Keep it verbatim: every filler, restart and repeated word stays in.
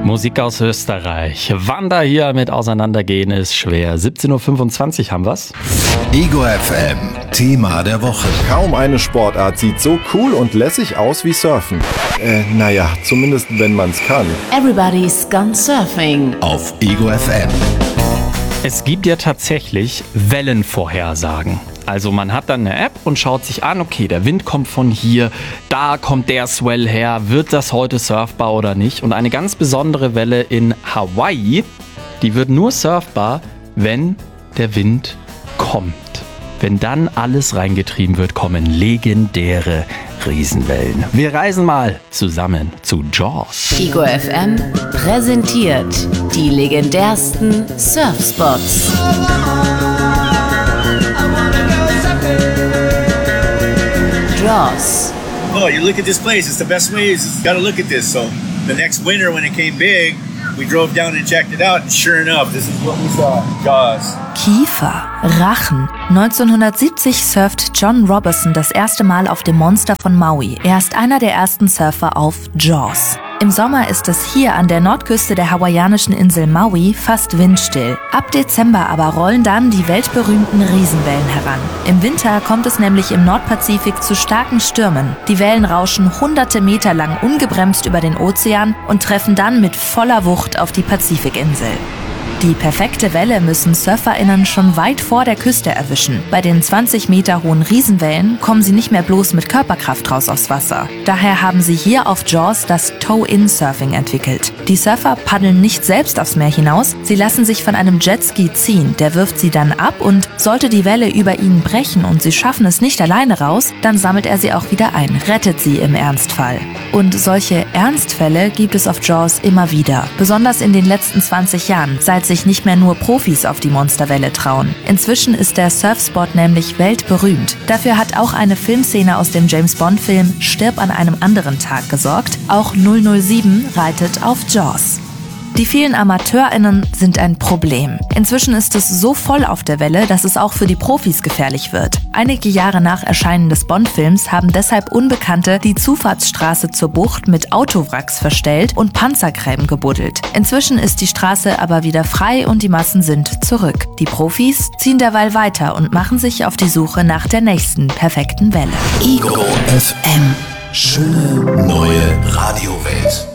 Musik aus Österreich. Wanda hier mit Auseinandergehen ist schwer. siebzehn Uhr fünfundzwanzig haben wir's. Ego F M, Thema der Woche. Kaum eine Sportart sieht so cool und lässig aus wie Surfen. Äh, naja, zumindest wenn man's kann. Everybody's gone surfing. Auf Ego F M. Es gibt ja tatsächlich Wellenvorhersagen. Also man hat dann eine App und schaut sich an, okay, der Wind kommt von hier, da kommt der Swell her, wird das heute surfbar oder nicht? Und eine ganz besondere Welle in Hawaii, die wird nur surfbar, wenn der Wind kommt. Wenn dann alles reingetrieben wird, kommen legendäre Riesenwellen. Wir reisen mal zusammen zu Jaws. Ego F M präsentiert die legendärsten Surfspots. Jaws. Oh, you look at this place. It's the best way. You got to look at this. So the next winter, when it came big, we drove down and checked it out. And sure enough, this is what we saw. Jaws. Kiefer, Rachen. neunzehnhundertsiebzig surft John Robertson das erste Mal auf dem Monster von Maui. Er ist einer der ersten Surfer auf Jaws. Im Sommer ist es hier an der Nordküste der hawaiianischen Insel Maui fast windstill. Ab Dezember aber rollen dann die weltberühmten Riesenwellen heran. Im Winter kommt es nämlich im Nordpazifik zu starken Stürmen. Die Wellen rauschen hunderte Meter lang ungebremst über den Ozean und treffen dann mit voller Wucht auf die Pazifikinsel. Die perfekte Welle müssen SurferInnen schon weit vor der Küste erwischen. Bei den zwanzig Meter hohen Riesenwellen kommen sie nicht mehr bloß mit Körperkraft raus aufs Wasser. Daher haben sie hier auf Jaws das Tow-In-Surfing entwickelt. Die Surfer paddeln nicht selbst aufs Meer hinaus, sie lassen sich von einem Jetski ziehen. Der wirft sie dann ab und sollte die Welle über ihnen brechen und sie schaffen es nicht alleine raus, dann sammelt er sie auch wieder ein, rettet sie im Ernstfall. Und solche Ernstfälle gibt es auf Jaws immer wieder. Besonders in den letzten zwanzig Jahren, seit sich nicht mehr nur Profis auf die Monsterwelle trauen. Inzwischen ist der Surfspot nämlich weltberühmt. Dafür hat auch eine Filmszene aus dem James-Bond-Film Stirb an einem anderen Tag gesorgt. Auch null null sieben reitet auf Jaws. Die vielen AmateurInnen sind ein Problem. Inzwischen ist es so voll auf der Welle, dass es auch für die Profis gefährlich wird. Einige Jahre nach Erscheinen des Bond-Films haben deshalb Unbekannte die Zufahrtsstraße zur Bucht mit Autowracks verstellt und Panzergräben gebuddelt. Inzwischen ist die Straße aber wieder frei und die Massen sind zurück. Die Profis ziehen derweil weiter und machen sich auf die Suche nach der nächsten perfekten Welle. Ego F M. Schöne neue Radiowelt.